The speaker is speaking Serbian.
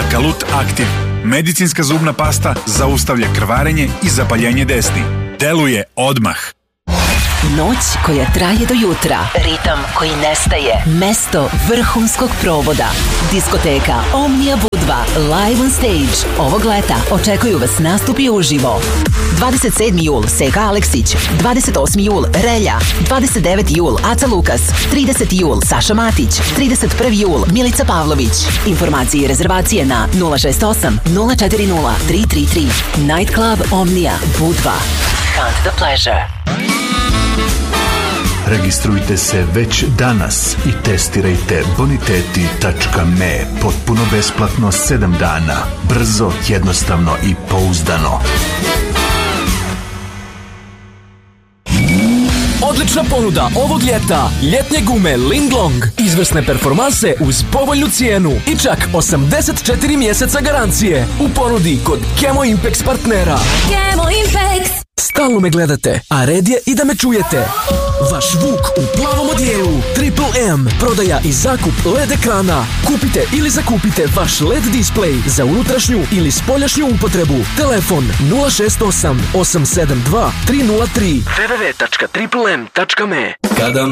Kalut Aktiv. Medicinska zubna pasta zaustavlja krvarenje i zapaljenje desni. Deluje odmah. Noć koja traje do jutra. Ritam koji nestaje. Mesto vrhunskog provoda. Diskoteka Omnia Budva live on stage. Ovog leta očekuju vas nastupi uživo. 27. jul Seka Aleksić, 28. jul Relja, 29. jul Aca Lukas, 30. jul Saša Matić, 31. jul Milica Pavlović. Informacije i rezervacije na 068 040 333. Night Club Omnia Budva. Hunt the pleasure. Registrujte se već danas i testirajte boniteti.me potpuno besplatno 7 dana. Brzo, jednostavno i pouzdano. Odlična ponuda ovog ljeta. Ljetnje gume Linglong. Izvrsne performanse uz povoljnu cijenu i čak 84 mjeseca garancije. U ponudi kod Kemo Impex partnera. Kemo Impex. Stalno me gledate, a red je i da me čujete. Vaš Vuk u plavom odijelu. Triple M. Prodaja i zakup LED ekrana. Kupite ili zakupite vaš LED display za unutrašnju ili spoljašnju upotrebu. Telefon 068 872 303. www.triplem.me. Kada